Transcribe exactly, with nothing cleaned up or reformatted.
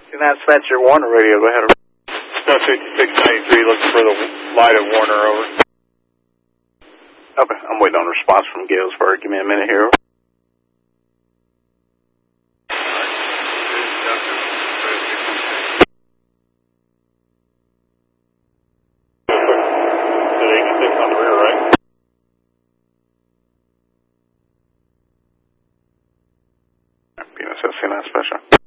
And that's, that's your Warner radio. Go ahead. Snow fifty-six ninety-three, looking for the light of Warner, over. Okay, I'm waiting on a response from Galesburg. Give me a minute here. eighty-six on the rear, right? P N S S C nine Special.